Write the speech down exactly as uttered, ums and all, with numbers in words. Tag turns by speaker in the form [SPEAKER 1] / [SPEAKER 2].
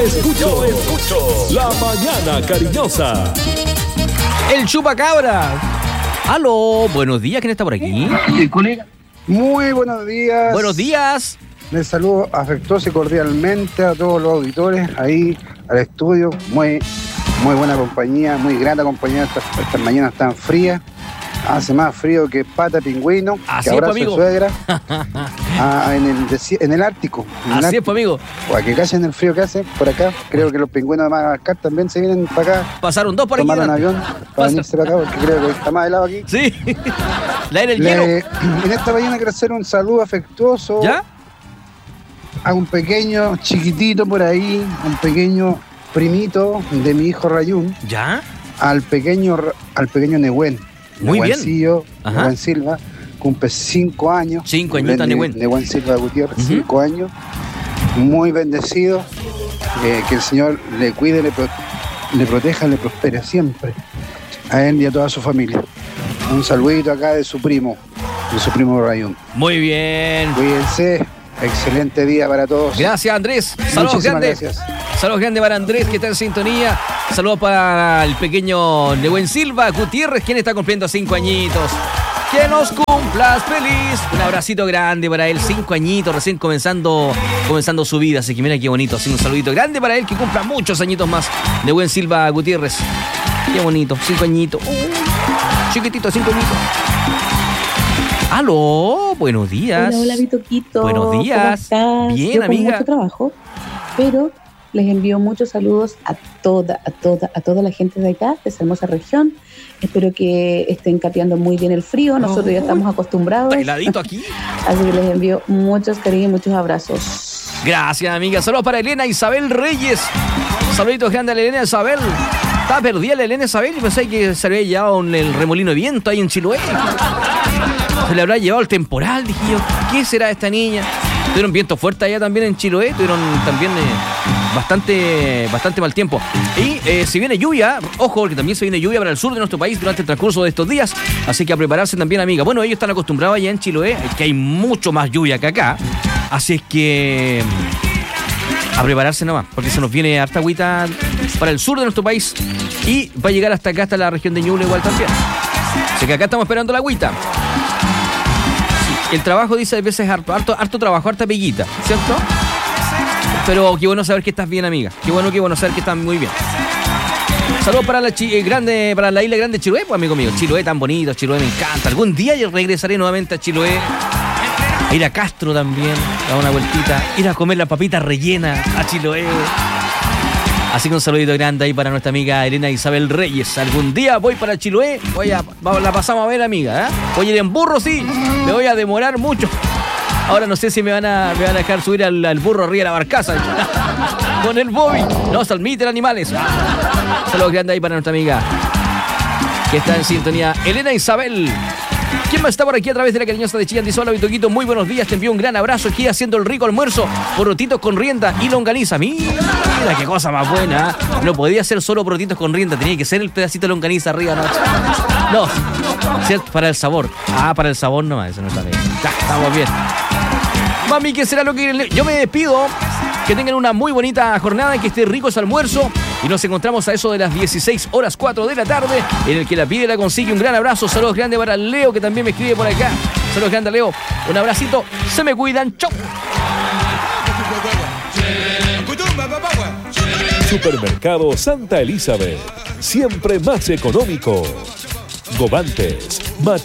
[SPEAKER 1] escucho, yo escucho La Mañana Cariñosa.
[SPEAKER 2] El chupacabra. Aló, buenos días, ¿quién está por aquí?
[SPEAKER 3] Sí, colega. Muy buenos días.
[SPEAKER 2] Buenos días.
[SPEAKER 3] Les saludo afectuoso y cordialmente a todos los auditores ahí al estudio. Muy, muy buena compañía, muy grata compañía. Estas, estas mañanas tan frías. Hace más frío que pata de pingüino.
[SPEAKER 2] Así
[SPEAKER 3] que
[SPEAKER 2] es,
[SPEAKER 3] abrazo
[SPEAKER 2] amigo.
[SPEAKER 3] de suegra. ah, en, el desi- en el Ártico. En el
[SPEAKER 2] Así
[SPEAKER 3] Ártico.
[SPEAKER 2] es, pues, amigo.
[SPEAKER 3] O a que callen el frío que hace por acá. Creo que los pingüinos de Madagascar también se vienen para acá.
[SPEAKER 2] Pasaron dos por aquí.
[SPEAKER 3] Tomaron
[SPEAKER 2] delante.
[SPEAKER 3] avión para
[SPEAKER 2] Pasa-
[SPEAKER 3] venirse para acá porque creo que está más helado aquí.
[SPEAKER 2] Sí. La era el hielo.
[SPEAKER 3] Le- en esta mañana quiero hacer un saludo afectuoso
[SPEAKER 2] ¿Ya?
[SPEAKER 3] a un pequeño chiquitito por ahí, un pequeño primito de mi hijo Rayún,
[SPEAKER 2] ¿Ya?
[SPEAKER 3] al pequeño al pequeño Nehuen.
[SPEAKER 2] Muy bien.
[SPEAKER 3] Nehuencillo,
[SPEAKER 2] Ajá.
[SPEAKER 3] Nehuen Silva, cumple cinco años.
[SPEAKER 2] Cinco añitos,
[SPEAKER 3] Ne-
[SPEAKER 2] Nehuen.
[SPEAKER 3] Nehuen Silva Gutiérrez,
[SPEAKER 2] Ujú.
[SPEAKER 3] cinco años. Muy bendecido. eh, que el Señor le cuide, le, pro- le proteja, le prospere siempre. A él y a toda su familia. Un saludito acá de su primo, de su primo Rayún.
[SPEAKER 2] Muy bien.
[SPEAKER 3] Cuídense. Excelente día para todos.
[SPEAKER 2] Gracias, Andrés. Saludos
[SPEAKER 3] Muchísimas
[SPEAKER 2] grandes.
[SPEAKER 3] gracias.
[SPEAKER 2] Saludos grandes para Andrés, que está en sintonía. Saludos para el pequeño Nehuen Silva Gutiérrez, quien está cumpliendo cinco añitos. Que nos cumplas feliz. Un abracito grande para él, cinco añitos, recién comenzando, comenzando su vida. Así que mira qué bonito. Así un saludito grande para él, que cumpla muchos añitos más. Nehuen Silva Gutiérrez. Qué bonito, cinco añitos. Uh, chiquitito, cinco añitos. Aló, buenos días.
[SPEAKER 4] Hola, hola, Vitoquito.
[SPEAKER 2] Buenos días.
[SPEAKER 4] ¿Cómo estás?
[SPEAKER 2] Bien,
[SPEAKER 4] Yo con
[SPEAKER 2] amiga.
[SPEAKER 4] mucho trabajo, pero les envío muchos saludos a toda, a toda, a toda la gente de acá, de esa hermosa región. Espero que estén capeando muy bien el frío. Nosotros ya estamos acostumbrados.
[SPEAKER 2] Está heladito aquí.
[SPEAKER 4] Así que les envío muchos cariños y muchos abrazos.
[SPEAKER 2] Gracias, amiga. Saludos para Elena Isabel Reyes. Saluditos grandes a la Elena Isabel. Estaba perdida la Elena Isabel y pensé que se había llevado en el remolino de viento ahí en Chiloé. Se le habrá llevado el temporal, dije yo. ¿Qué será esta niña? Tuvieron viento fuerte allá también en Chiloé. Tuvieron también eh, bastante, bastante mal tiempo. Y eh, si viene lluvia, ojo, porque también se viene lluvia para el sur de nuestro país durante el transcurso de estos días. Así que a prepararse también, amiga. Bueno, ellos están acostumbrados allá en Chiloé, que hay mucho más lluvia que acá. Así es que a prepararse nomás, porque se nos viene harta agüita para el sur de nuestro país y va a llegar hasta acá, hasta la región de Ñuble igual también. Así que acá estamos esperando la agüita. Sí, el trabajo dice a veces harto, harto, harto trabajo, harta peguita, ¿cierto? Pero qué bueno saber que estás bien, amiga. Qué bueno, qué bueno saber que estás muy bien. Saludos para la chi- eh, grande, para la isla grande de Chiloé, pues amigo mío. Chiloé tan bonito, Chiloé me encanta. Algún día yo regresaré nuevamente a Chiloé. A ir a Castro también, a dar una vueltita, ir a comer la papita rellena a Chiloé. Así que un saludito grande ahí para nuestra amiga Elena Isabel Reyes. Algún día voy para Chiloé, voy a, la pasamos a ver, amiga, ¿eh? Voy a ir en burro, sí, me voy a demorar mucho. Ahora no sé si me van a, me van a dejar subir al, al burro arriba de la barcaza. Con el Bobby. No, salmiten animales. Saludos grandes ahí para nuestra amiga que está en sintonía, Elena Isabel. ¿Quién más está por aquí a través de la cariñosa de Chillán? Dice: hola, Vitoquito, muy buenos días, te envío un gran abrazo aquí haciendo el rico almuerzo, porotitos con rienda y longaniza. Mira, mira qué cosa más buena, ¿eh? No podía ser solo porotitos con rienda, tenía que ser el pedacito de longaniza arriba, ¿no? No, ¿cierto? Para el sabor. Ah, para el sabor nomás, eso no está bien. Ya, estamos bien. Mami, ¿qué será lo que...? Yo me despido. Que tengan una muy bonita jornada, que esté rico ese almuerzo. Y nos encontramos a eso de las dieciséis horas cuatro de la tarde, en el que la pide la consigue. Un gran abrazo. Saludos grandes para Leo, que también me escribe por acá. Saludos grandes, Leo. Un abracito. Se me cuidan. Chau.
[SPEAKER 1] Supermercado Santa Elizabeth. Siempre más económico. Gobantes.